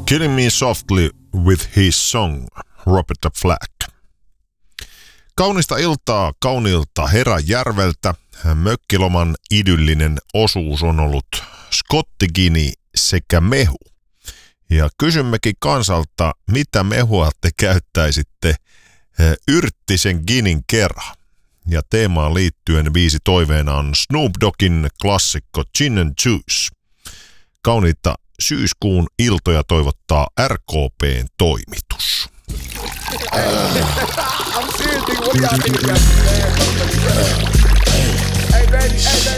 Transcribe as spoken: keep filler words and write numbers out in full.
Killing Me Softly with His Song, Robert Flack. Kaunista iltaa kauniilta Heräjärveltä. Mökkiloman idyllinen osuus on ollut skottigini sekä mehu. Ja kysymmekin kansalta, mitä mehua te käyttäisitte yrttisen ginin kerran. Ja teemaan liittyen biisi toiveena on Snoop Doggin klassikko Gin and Juice. Kauniita syyskuun iltoja toivottaa R K P:n toimitus. I'm serious, nigga. What do y'all think about this, man? Hey, baby, hey, baby.